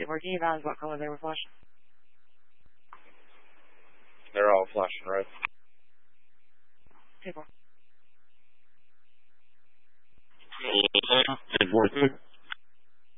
Can you advise what color they were flashing? They're all flashing red. Table. 10-4-2.